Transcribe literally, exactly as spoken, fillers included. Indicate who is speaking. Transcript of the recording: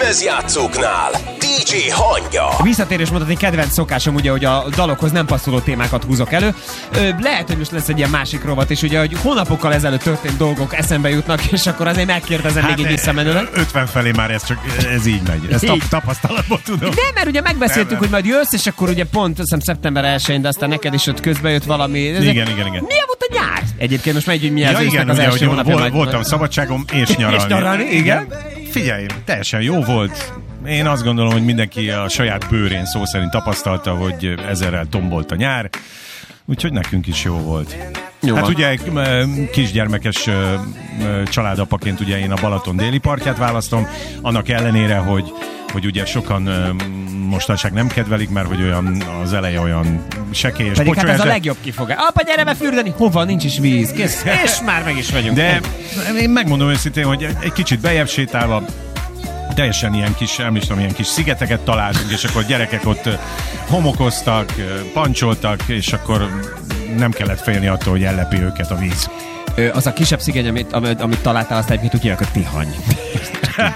Speaker 1: Lemezjátszóknál dé dzsé Hangya.
Speaker 2: Visszatérés mondhatni, kedvenc szokásom ugye, hogy a dalokhoz nem passzoló témákat húzok elő. Ö, lehet, hogy most lesz egy ilyen másik rovat, és ugye, hogy hónapokkal ezelőtt történt dolgok eszembe jutnak, és akkor azért megkérdezem hát még egy visszamenőleg.
Speaker 3: ötven felé már ez csak ez így megy. Ez tap, tapasztalatból tudom.
Speaker 2: Nem, mert ugye megbeszéltük, nem, hogy majd jössz, és akkor ugye pont, azt hiszem szeptember elsején, de aztán neked is ott közben jött valami.
Speaker 3: Igen, igen, igen.
Speaker 2: Milyen volt a nyár? Egyébként most megy, hogy milyen
Speaker 3: ja, igen,
Speaker 2: az
Speaker 3: ugye,
Speaker 2: első
Speaker 3: hogy vol,
Speaker 2: nagy...
Speaker 3: voltam szabadságom és nyaralni.
Speaker 2: És nyaralni, igen.
Speaker 3: Figyelj, teljesen jó volt. Én azt gondolom, hogy mindenki a saját bőrén szó szerint tapasztalta, hogy ezerrel tombolt a nyár. Úgyhogy nekünk is jó volt. Jó hát van. Ugye kisgyermekes családapaként ugye én a Balaton déli partját választom, annak ellenére, hogy, hogy ugye sokan mostanság nem kedvelik, mert hogy olyan az eleje olyan sekély és
Speaker 2: pedig
Speaker 3: pocsolyás.
Speaker 2: Hát ez a legjobb kifogás. Apa, gyere be fürdeni! Hova? Nincs is víz. Kész. És már meg is vagyunk.
Speaker 3: De én megmondom őszintén, hogy egy kicsit bejebb sétálva teljesen ilyen kis, említem, ilyen kis szigeteket találtunk, és akkor gyerekek ott homokoztak, pancsoltak, és akkor nem kellett félni attól, hogy ellepi őket a víz.
Speaker 2: Az a kisebb szigeny, amit, amit, amit találtál, azt egyébként úgy hívják, hogy Tihany.